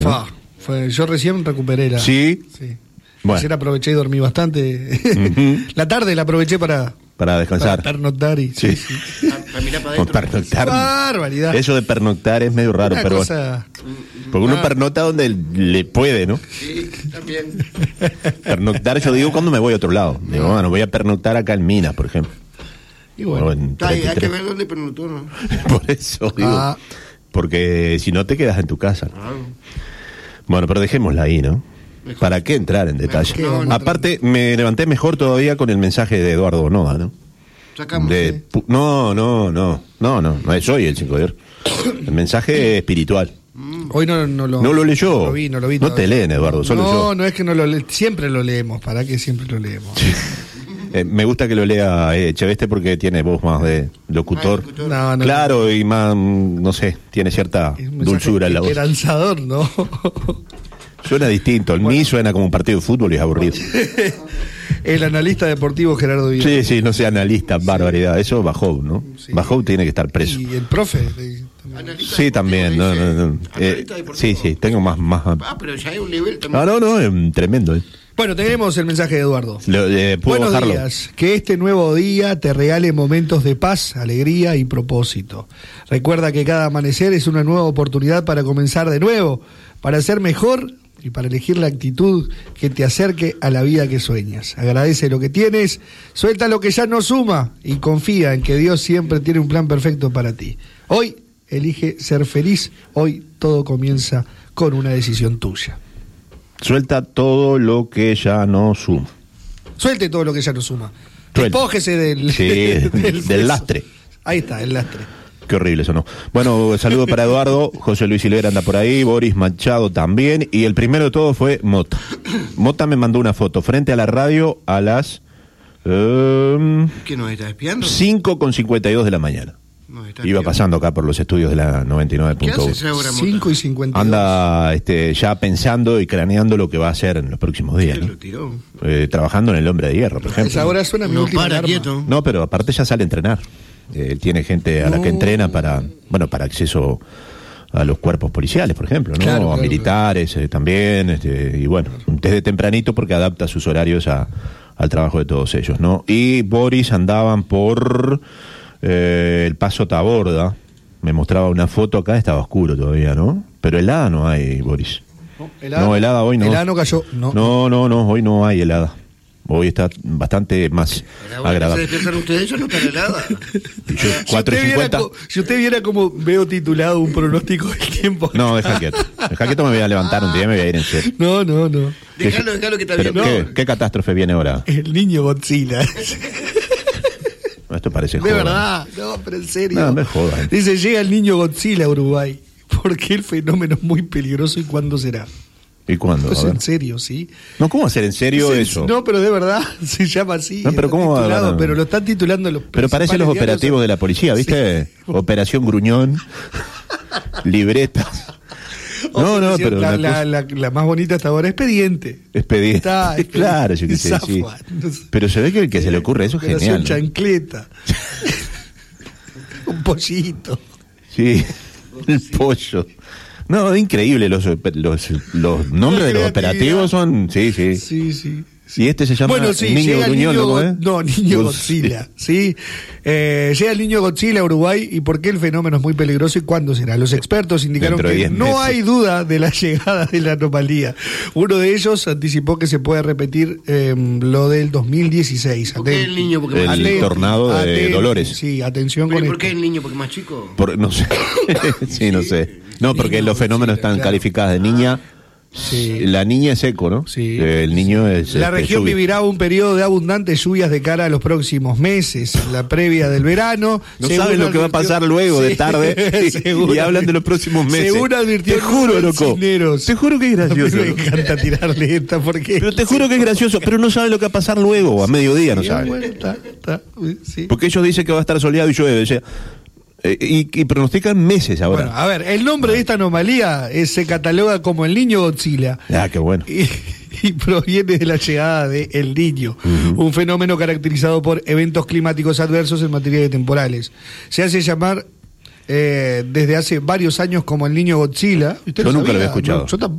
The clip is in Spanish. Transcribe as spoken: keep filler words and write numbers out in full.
Ah, fue, yo recién recuperé la... ¿Sí? Sí. Bueno. Ayer aproveché y dormí bastante. Uh-huh. La tarde la aproveché para... Para descansar. Para pernoctar y... Sí, sí. sí. Para mirar para Con adentro. pernoctar. Barbaridad. Eso de pernoctar es medio raro, Una pero cosa... porque uno Ah. pernocta donde le puede, ¿no? Sí, también. Pernoctar, yo digo cuando me voy a otro lado. Digo, bueno, voy a pernoctar acá en Minas, por ejemplo. Y bueno. O en Hay, hay treinta y que tres. ver dónde pernoctó, ¿no? Por eso digo. Ah. Porque si no te quedas en tu casa. Claro. Bueno, pero dejémosla ahí, ¿no? Mejor. ¿Para qué entrar en detalle? ¿Qué vamos a Aparte, me levanté mejor todavía con el mensaje de Eduardo Noda, ¿no? Sacamos. De, ¿sí? pu- no, no, no, no, no, no es hoy el cinco de enero. El mensaje espiritual. Hoy no, no lo... No lo leyó. No lo vi, no lo vi. No todavía. te leen, Eduardo, solo no, yo. no es que no lo le... Siempre lo leemos. ¿Para qué siempre lo leemos? Eh, me gusta que lo lea eh, Echeveste porque tiene voz más de locutor. Ah, locutor. No, no, Claro, y más, mm, no sé, tiene cierta Es un mensaje dulzura en la voz. esperanzador, ¿no? Suena distinto. El mí suena como un partido de fútbol y es aburrido. El analista deportivo Gerardo Vidal. Sí, sí, no sea analista, barbaridad. Eso Bajou, ¿no? Sí. Bajou tiene que estar preso. Y el profe. eh, también. Analista Sí, deportivo, también. No, dice. no, no. Eh, Analista deportivo. sí, sí, tengo más... más... Ah, pero ya hay un nivel también. No, no, no, es tremendo. Eh. Bueno, tenemos el mensaje de Eduardo. Lo, eh, ¿Puedo Buenos bajarlo? días. Que este nuevo día te regale momentos de paz, alegría y propósito. Recuerda que cada amanecer es una nueva oportunidad para comenzar de nuevo, para ser mejor y para elegir la actitud que te acerque a la vida que sueñas. Agradece lo que tienes, suelta lo que ya no suma y confía en que Dios siempre tiene un plan perfecto para ti. Hoy elige ser feliz, hoy todo comienza con una decisión tuya. Suelta todo lo que ya no suma. Suelte todo lo que ya no suma. Suelte. Despójese del, Sí, del peso. lastre. Ahí está, el lastre. Qué horrible eso, ¿no? Bueno, saludo para Eduardo, José Luis Silvera anda por ahí, Boris Machado también, y el primero de todo fue Mota. Mota me mandó una foto frente a la radio a las um, ¿Qué nos está espiando? cinco con cincuenta y dos de la mañana. Nos está Iba espiando. pasando acá por los estudios de la noventa y nueve ¿Qué punto hace uno. esa hora, Mota? cinco y cincuenta y dos. Anda este, ya pensando y craneando lo que va a hacer en los próximos días, ¿Qué ¿no? lo tiró? Eh, trabajando en el Hombre de Hierro, por A ejemplo. esa hora suena mi No última para alarma. quieto. No, pero aparte ya sale a entrenar. Eh, Él tiene gente a la que No. entrena para, bueno, para acceso a los cuerpos policiales, por ejemplo, ¿no? Claro, a claro, militares eh, también, este, y bueno, desde tempranito porque adapta sus horarios a, al trabajo de todos ellos, ¿no? Y Boris andaban por eh, el Paso Taborda, me mostraba una foto acá, estaba oscuro todavía, ¿no? Pero helada no hay, Boris. Helada. No, helada hoy no. Helada no cayó. No. No, no, no, hoy no hay helada. Hoy está bastante más A la hora que se agradable. despiertan ustedes, yo no está helada. Y yo, Si usted, cuatro viera cincuenta. co- si usted viera como veo titulado un pronóstico del tiempo. No, deja quieto. Deja quieto, me voy a levantar un día y me voy a ir en serio. No, no, no. Déjalo, déjalo que está Pero, bien. ¿qué, No. qué catástrofe viene ahora? El niño Godzilla. Esto parece De joda. verdad. No, pero en serio. No, no es joda. Dice, llega el niño Godzilla a Uruguay. ¿Por qué el fenómeno es muy peligroso y cuándo será? ¿Y cuándo? Es A ver. en serio, ¿sí? No, ¿cómo hacer en serio Es en- eso? No, pero de verdad se llama así. No, pero está ¿cómo va- titulado, van a- Pero lo están titulando los Pero parecen los principales diarios. operativos de la policía, ¿viste? Sí. Operación Gruñón, libretas. No, no, pero la, una la, cosa- la, la más bonita hasta ahora, expediente. expediente. Está, expediente. Claro, yo qué sé, Zafua. sí. No sé. Pero se ve que el que se le ocurre eso es Operación genial, ¿no? chancleta. Un pollito. Sí, el pollo. No, es increíble los, los, los nombres de los creatividad. operativos son... Sí, sí. Sí, sí. Y este se llama Bueno, sí, Niño llega el Gruñón, niño, ¿cómo Go- es? no, niño Go- Godzilla, ¿sí? Eh, llega el niño Godzilla a Uruguay y por qué el fenómeno es muy peligroso y cuándo será. Los expertos indicaron Dentro de que diez no meses. hay duda de la llegada de la anomalía. Uno de ellos anticipó que se puede repetir eh, lo del dos mil dieciséis. ¿Por qué el niño? Porque El más Aten- chico. tornado de Dolores. Sí, atención Pero con ¿y ¿Por esto. qué el niño? Porque más chico. Por- no sé. sí, no sé. No, porque Niño los fenómenos Godzilla, están claro. calificadas de niña. Sí. La niña es seco, ¿no? Sí. Eh, El niño es... La este, región lluvia. vivirá un periodo de abundantes lluvias de cara a los próximos meses, la previa del verano. No según sabes lo que va a advirtió- pasar luego de Sí, tarde según y hablan advi- de los próximos meses. Según advirtió Te juro, Rubén loco. Cisneros. Te juro que es gracioso. Me encanta tirarle esta porque... Pero te juro que es gracioso, pero no sabes lo que va a pasar luego, a mediodía no Sí, sabes. bueno, está, está, sí. Porque ellos dicen que va a estar soleado y llueve. O sea, eh, y, y pronostican meses ahora. Bueno, a ver, el nombre de esta anomalía eh, se cataloga como el niño Godzilla. Ah, qué bueno. Y, y proviene de la llegada de El Niño, Ujú. un fenómeno caracterizado por eventos climáticos adversos en materia de temporales. Se hace llamar eh, desde hace varios años como el niño Godzilla. ¿Usted Yo lo nunca lo sabía? había escuchado. No, yo tampoco.